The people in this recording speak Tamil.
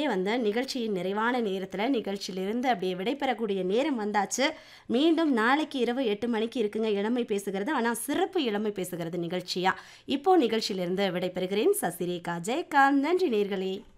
வந்த நிகழ்ச்சியின் நிறைவான நேரத்தில் நிகழ்ச்சியிலிருந்து அப்படியே விடைபெறக்கூடிய நேரம் வந்தாச்சு. மீண்டும் நாளைக்கு இரவு 8 மணிக்கு இருக்குங்க இளமை பேசுகிறது. ஆனால் சிறப்பு இளமை பேசுகிறது நிகழ்ச்சியா. இப்போ நிகழ்ச்சியிலிருந்து விடைபெறுகிறேன். சசிரேகா ஜெயகாந்த். நன்றி நேயர்களே.